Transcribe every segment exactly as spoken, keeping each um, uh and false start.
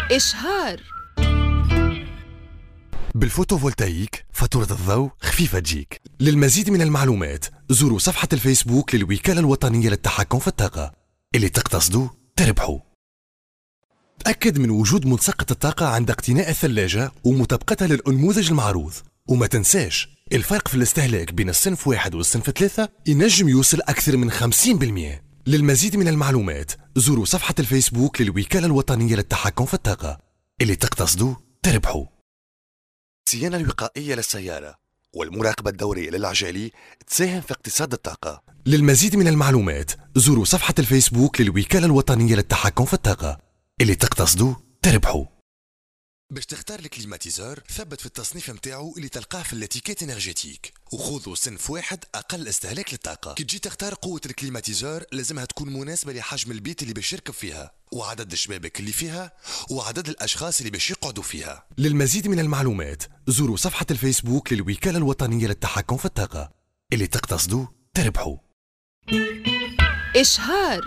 إشهار. بالفوتوفولتايك فاتورة الضوء خفيفة تجيك. للمزيد من المعلومات زوروا صفحة الفيسبوك للوكالة الوطنية للتحكم في الطاقة. اللي تقتصدوا تربحوا. تأكد من وجود ملصقة الطاقة عند اقتناء الثلاجة ومطابقتها للأنموذج المعروض. وما تنساش الفرق في الاستهلاك بين الصنف واحد والصنف ثلاثة ينجم يوصل أكثر من خمسين بالمئة. للمزيد من المعلومات زوروا صفحة الفيسبوك للوكالة الوطنية للتحكم في الطاقة. اللي تقتصدوا تربحوا. الصيانة الوقائية للسيارة والمراقبة الدورية للعجالي تساهم في اقتصاد الطاقة. للمزيد من المعلومات زوروا صفحة الفيسبوك للوكالة الوطنية للتحكم في الطاقة. اللي تقتصدوا تربحوا. باش تختار الكليماتيزور ثبت في التصنيف متاعو اللي تلقاه في الاتيكيت انرجيتيك وخذوا صنف واحد اقل استهلاك للطاقه. كي تجي تختار قوه الكليماتيزور لازمها تكون مناسبه لحجم البيت اللي باش يركب فيها وعدد الشبابك اللي فيها وعدد الاشخاص اللي باش يقعدوا فيها. للمزيد من المعلومات زوروا صفحه الفيسبوك للوكاله الوطنيه للتحكم في الطاقه. اللي تقتصدوا تربحوا. إشهار.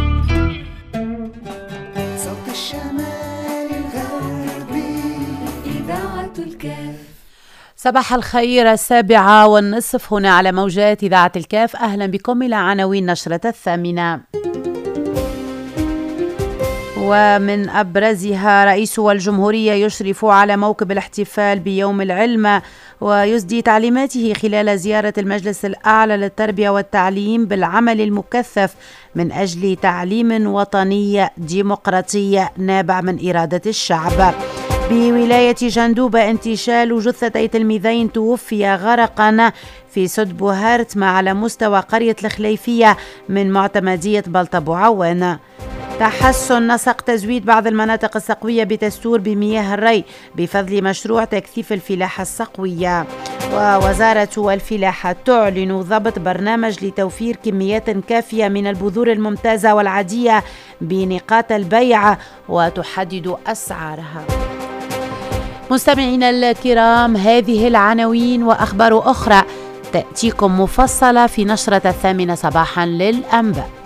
صوت الشمال الغربي إذاعة الكاف. صباح الخير، السابعة والنصف هنا على موجات إذاعة الكاف. أهلا بكم إلى عناوين نشرة الثامنة. ومن أبرزها: رئيس الجمهورية يشرف على موكب الاحتفال بيوم العلم ويسدي تعليماته خلال زيارة المجلس الأعلى للتربية والتعليم بالعمل المكثف من أجل تعليم وطني ديمقراطي نابع من إرادة الشعب. بولاية جندوبة انتشال جثتي تلميذين توفيا غرقا في سد بوهارتما على مستوى قرية الخليفية من معتمدية بلطة عوان. تحسن نسق تزويد بعض المناطق السقوية بتستور بمياه الري بفضل مشروع تكثيف الفلاحة السقوية. ووزارة الفلاحة تعلن ضبط برنامج لتوفير كميات كافية من البذور الممتازة والعادية بنقاط البيع وتحدد أسعارها. مستمعينا الكرام، هذه العناوين وأخبار أخرى تأتيكم مفصلة في نشرة الثامنة صباحا للأنباء.